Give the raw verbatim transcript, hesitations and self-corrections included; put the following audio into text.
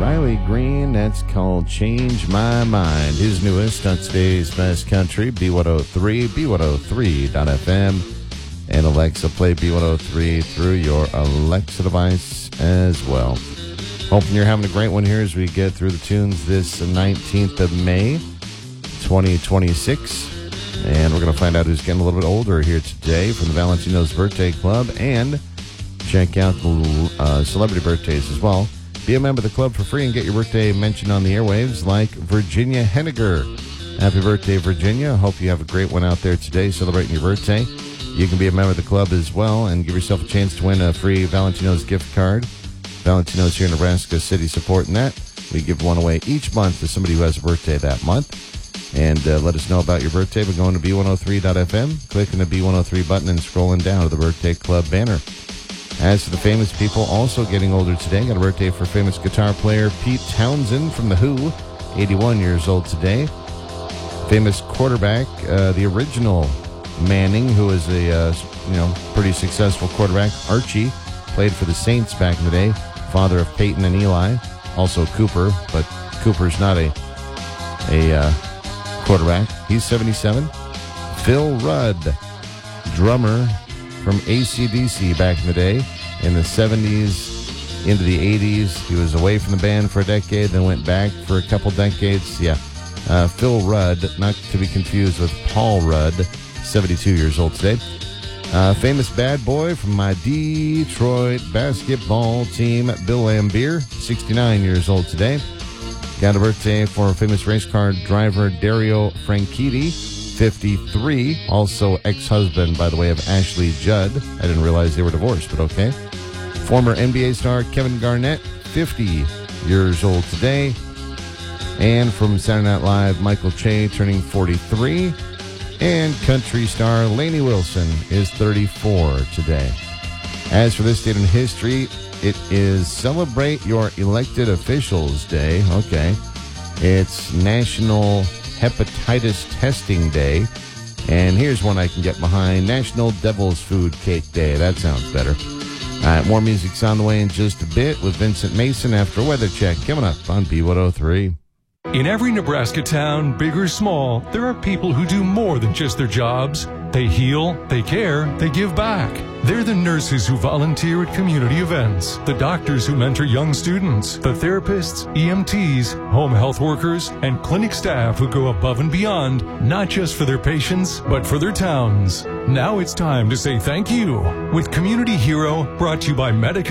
Riley Green, that's called Change My Mind. His newest on today's Best Country, B one oh three, B one oh three dot F M. And Alexa, play B one oh three through your Alexa device as well. Hoping you're having a great one here as we get through the tunes this nineteenth of May, twenty twenty-six. And we're going to find out who's getting a little bit older here today from the Valentino's Birthday Club and check out the uh, celebrity birthdays as well. Be a member of the club for free and get your birthday mentioned on the airwaves like Virginia Henniger. Happy birthday, Virginia. Hope you have a great one out there today celebrating your birthday. You can be a member of the club as well and give yourself a chance to win a free Valentino's gift card. Valentino's here in Nebraska City supporting that. We give one away each month to somebody who has a birthday that month. And uh, let us know about your birthday by going to B one oh three dot F M, clicking the B one oh three button, and scrolling down to the Birthday Club banner. As for the famous people also getting older today, got a birthday for famous guitar player Pete Townsend from The Who, eighty-one years old today. Famous quarterback, uh, the original Manning, who was a uh, you know pretty successful quarterback. Archie played for the Saints back in the day, father of Peyton and Eli. Also Cooper, but Cooper's not a a uh, quarterback. He's seventy-seven. Phil Rudd, drummer from A C D C back in the day, in the seventies into the eighties. He was away from the band for a decade, then went back for a couple decades. Yeah, uh, Phil Rudd, not to be confused with Paul Rudd, seventy-two years old today. Uh, famous bad boy from my Detroit basketball team, Bill Laimbeer, sixty-nine years old today. Got a birthday for famous race car driver Dario Franchitti, fifty-three. Also ex-husband, by the way, of Ashley Judd. I didn't realize they were divorced, but okay. Former N B A star Kevin Garnett, fifty years old today. And from Saturday Night Live, Michael Che turning forty-three. And country star Lainey Wilson is thirty-four today. As for this date in history, it is Celebrate Your Elected Officials Day. Okay. It's National Hepatitis Testing Day. And here's one I can get behind. National Devil's Food Cake Day. That sounds better. All right, more music's on the way in just a bit with Vincent Mason after a weather check. Coming up on B one oh three. In every Nebraska town, big or small, there are people who do more than just their jobs. They heal, they care, they give back. They're the nurses who volunteer at community events, the doctors who mentor young students, the therapists, E M Ts, home health workers, and clinic staff who go above and beyond, not just for their patients, but for their towns. Now it's time to say thank you with Community Hero, brought to you by Medica.